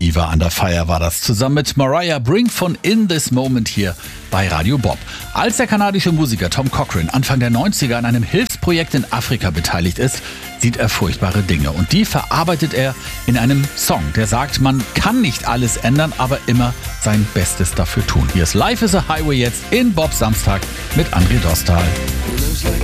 Viva Under Fire war das. Zusammen mit Mariah Brink von In This Moment hier bei Radio Bob. Als der kanadische Musiker Tom Cochrane Anfang der 90er an einem Hilfsprojekt in Afrika beteiligt ist, sieht er furchtbare Dinge. Und die verarbeitet er in einem Song, der sagt, man kann nicht alles ändern, aber immer sein Bestes dafür tun. Hier ist Life is a Highway jetzt in Bob Samstag mit André Dostal.